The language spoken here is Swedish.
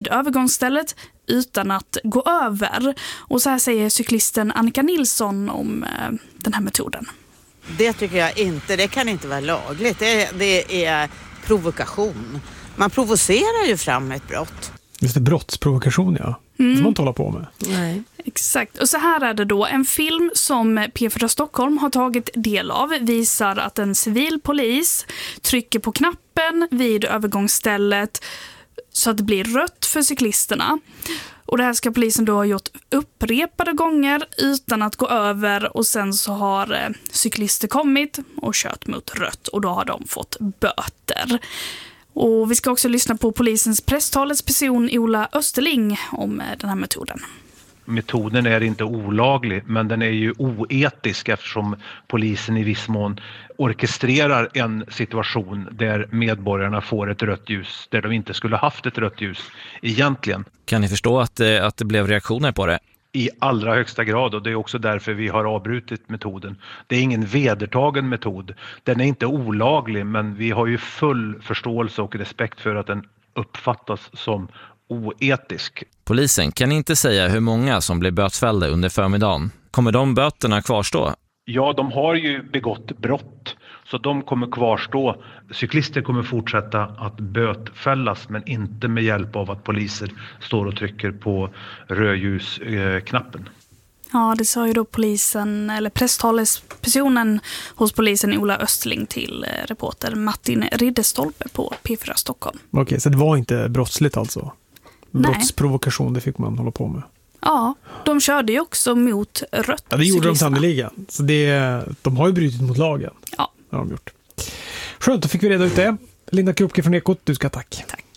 vid övergångsstället utan att gå över. Och så här säger cyklisten Annika Nilsson om den här metoden. Det tycker jag inte, det kan inte vara lagligt. Det är provokation. Man provocerar ju fram ett brott. Just det, brottsprovokation, ja. Det får man inte hålla på med. Nej. Exakt. Och så här är det då. En film som P4 Stockholm har tagit del av visar att en civil polis trycker på knappen vid övergångsstället så att det blir rött för cyklisterna. Och det här ska polisen då ha gjort upprepade gånger utan att gå över, och sen så har cyklister kommit och kört mot rött och då har de fått böter. Och vi ska också lyssna på polisens presstalesperson Ola Österling om den här metoden. Metoden är inte olaglig, men den är ju oetisk eftersom polisen i viss mån orkestrerar en situation där medborgarna får ett rött ljus där de inte skulle haft ett rött ljus egentligen. Kan ni förstå att det blev reaktioner på det? I allra högsta grad, och det är också därför vi har avbrutit metoden. Det är ingen vedertagen metod. Den är inte olaglig, men vi har ju full förståelse och respekt för att den uppfattas som oetisk. Polisen kan inte säga hur många som blev bötfällda under förmiddagen. Kommer de böterna kvarstå? Ja, de har ju begått brott, så de kommer kvarstå. Cyklister kommer fortsätta att bötfällas, men inte med hjälp av att poliser står och trycker på rödljusknappen. Ja, det sa ju då polisen, eller presstalespersonen hos polisen Ola Östling till reporter Martin Ridderstolpe på P4 Stockholm. Okej, så det var inte brottsligt alltså? Brottsprovokation, det fick man hålla på med. Ja, de körde ju också mot rött. Ja, det gjorde de sannoliken. Så de har ju brutit mot lagen. Ja. Det har de gjort. Skönt, då fick vi reda ut det. Linda Krupke från Ekot, du ska tack. Tack.